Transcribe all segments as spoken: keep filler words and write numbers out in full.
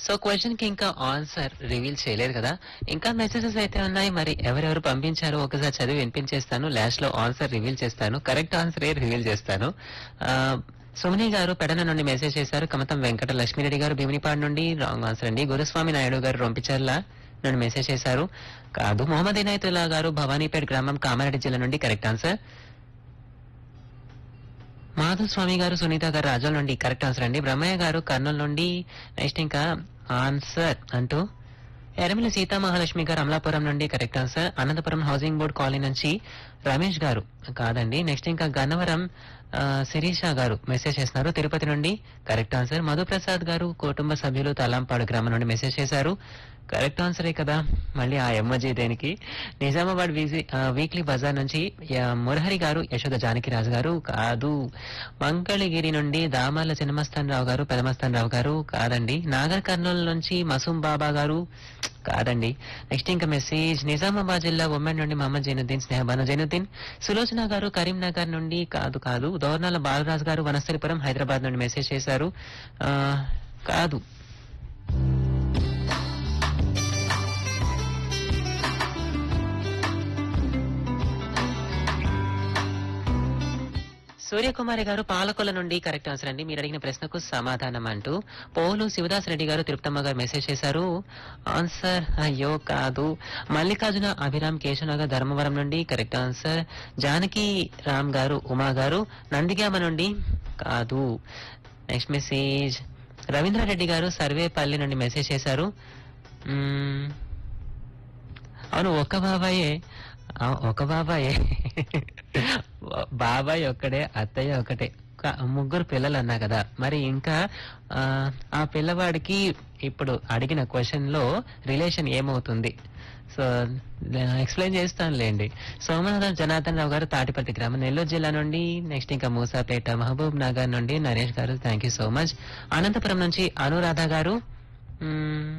So question కి ఇంకా answer reveal చేయలేదు కదా. ఇంకా మెసేజెస్ అయితే ఉన్నాయి. మరి ఎవరెవరు పంపించారో ఒకసారి చదివి వినిపించేస్తాను. లాస్ట్ లో ఆన్సర్ రివీల్ చేస్తాను. కరెక్ట్ ఆన్సర్ ఏ రివీల్ చేస్తాను. ఆ, సుమని గారు పెడన నుండి మెసేజ్ చేశారు. కమతం వెంకట లక్ష్మీరెడ్డి గారు భీమినిపాడు నుండి రాంగ్ ఆన్సర్ అండి. గురుస్వామి నాయుడు గారు రొంపిచర్ల నుండి మెసేజ్ చేశారు. కాదు. మొహమ్మద్ ఇనాయతుల్లా గారు భవానీపేట గ్రామం కామారెడ్డి జిల్లా నుండి కరెక్ట్ ఆన్సర్. మాధవ్ స్వామి గారు సునీత గారు రాజోల్ నుండి కరెక్ట్ ఆన్సర్ అండి. బ్రహ్మయ్య గారు కర్నూలు నుండి నెక్స్ట్ ఇంకా ఆన్సర్ అంటూ ఎరమిలి సీతామహాలక్ష్మి గారు అమలాపురం నుండి correct answer. Anantapuram housing board colony నుంచి రమేష్ గారు కాదండి. నెక్స్ట్ ఇంకా గన్నవరం ఆ, శిరీష గారు మెసేజ్ చేస్తున్నారు తిరుపతి నుండి కరెక్ట్ ఆన్సర్. మధుప్రసాద్ గారు కుటుంబ సభ్యులు తలాంపాడు గ్రామం నుండి మెసేజ్ చేశారు. కరెక్ట్ ఆన్సరే కదా. మళ్ళీ ఆ ఎమ్మజీ దేనికి. నిజామాబాద్ వీజీ- ఆ, వీక్లీ బజార్ నుంచి యా, మురహరి గారు యశోద జానకిరాజు గారు కాదు. మంగళగిరి నుండి దామర్ల చిన్నమస్తాన్ రావు గారు పెదమస్తాన్ రావు గారు కాదండి. నాగర్ కర్నూలు నుంచి మసూం బాబా గారు కాదండి. నెక్స్ట్ ఇంకా మెసేజ్ నిజామాబాద్ జిల్లా ఉమ్మడి నుండి మహమ్మద్ జైనుద్దీన్ స్నేహబాను జైనుద్దీన్. సులోచన గారు కరీంనగర్ నుండి కాదు కాదు. దోర్నాల బాలరాజు గారు వనస్థలిపురం హైదరాబాద్ నుండి మెసేజ్ చేశారు. ఆ, కాదు. సూర్యకుమారి గారు పాలకొల నుండి కరెక్ట్ ఆన్సర్ అండి. మీరు అడిగిన ప్రశ్నకు సమాధానం అంటూ పోలు శివదాస్ రెడ్డి గారు తిరుపతమ్మ గారు మెసేజ్ చేశారు. ఆన్సర్ అయ్యో కాదు. మల్లికార్జున అభిరామ్ కేశవనగర్ ధర్మవరం నుండి కరెక్ట్ ఆన్సర్. జానకి రామ్ గారు ఉమా గారు నందిగామ నుండి కాదు. నెక్స్ట్ మెసేజ్ రవీంద్రారెడ్డి గారు సర్వేపల్లి నుండి మెసేజ్ చేశారు. మ్మ్, అవును ఒక బాబాయే. ఆ, ఒక బాబాయే. బాబాయ్ ఒక్కడే అత్తయ్య ఒకటే. క- ముగ్గురు పిల్లలు అన్నా కదా. మరి ఇంకా ఆ, ఆ పిల్లవాడికి ఇప్పుడు అడిగిన క్వశ్చన్ లో రిలేషన్ ఏమవుతుంది? So explain చేస్తానులేండి. సోమనాథన్ జనార్దన్ రావు గారు తాటిపర్తి గ్రామం నెల్లూరు జిల్లా నుండి నెక్స్ట్ ఇంకా మూసాపేట మహబూబ్ నగర్ నుండి నరేష్ గారు thank you so much. Anantapuram నుంచి అనురాధ గారు మ్మ్,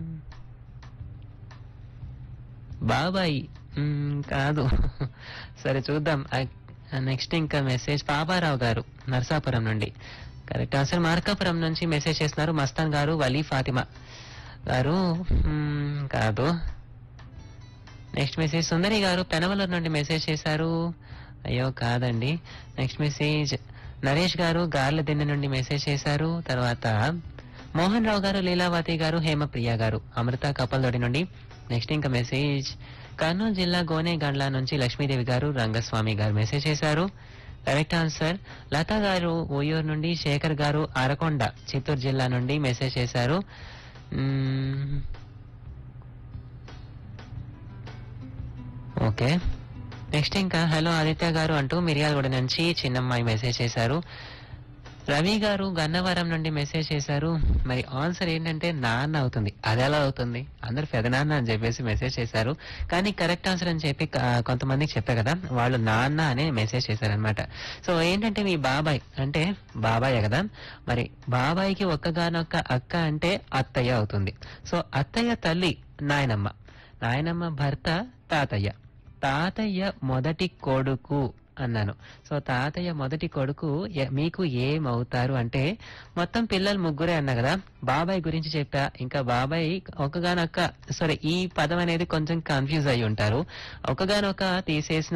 బాబాయ్ మ్మ్, కాదు. సరే చూద్దాం. నెక్స్ట్ ఇంకా మెసేజ్ పాపారావు గారు నర్సాపురం నుండి కరెక్ట్ ఆన్సర్. మార్కాపురం నుంచి మెసేజ్ చేస్తున్నారు మస్తాన్ గారు వలీ ఫాతిమా గారు మ్మ్, కాదు. నెక్స్ట్ మెసేజ్ సుందరి గారు పెనవలూరు నుండి మెసేజ్ చేశారు. అయ్యో కాదండి. నెక్స్ట్ మెసేజ్ నరేష్ గారు గార్ల దిన్నె నుండి మెసేజ్ చేశారు. తర్వాత మోహన్ రావు గారు లీలావతి గారు హేమప్రియ గారు అమృత కపల్దొడి నుండి నెక్స్ట్ ఇంకా మెసేజ్ కర్నూలు జిల్లా గోనేగండ్ల నుంచి లక్ష్మీదేవి గారు రంగస్వామి గారు మెసేజ్ చేశారు. Correct answer. లతా గారు ఓయూరు నుండి శేఖర్ గారు అరకొండ చిత్తూరు జిల్లా నుండి మెసేజ్ చేశారు. మ్మ్, ఓకే. నెక్స్ట్ ఇంకా హలో ఆదిత్య గారు అంటూ మిర్యాలగూడ నుంచి చిన్నమ్మాయి మెసేజ్ చేశారు. రవి గారు గన్నవరం నుండి మెసేజ్ చేశారు. మరి ఆన్సర్ ఏంటంటే నాన్న అవుతుంది. అది ఎలా అవుతుంది? అందరు పెదనాన్న అని చెప్పేసి మెసేజ్ చేశారు. కానీ కరెక్ట్ ఆన్సర్ అని చెప్పి ఆ, కొంతమందికి చెప్పా కదా, వాళ్ళు నాన్న అనే మెసేజ్ చేశారనమాట. సో ఏంటంటే మీ బాబాయ్ అంటే బాబాయ్ కదా. మరి బాబాయ్కి ఒక్కగానొక్క అక్క అంటే అత్తయ్య అవుతుంది. సో అత్తయ్య తల్లి నాయనమ్మ, నాయనమ్మ భర్త తాతయ్య, తాతయ్య మొదటి కొడుకు అన్నాను. సో తాతయ్య మొదటి కొడుకు ఎ- మీకు ఏమవుతారు అంటే మొత్తం పిల్లలు ముగ్గురే అన్నా కదా. బాబాయ్ గురించి చెప్పా. ఇంకా బాబాయ్ ఒకగానొక్క సరే ఈ పదం అనేది కొంచెం కన్ఫ్యూజ్ అయి ఉంటారు. ఒకగానొక్క తీసేసిన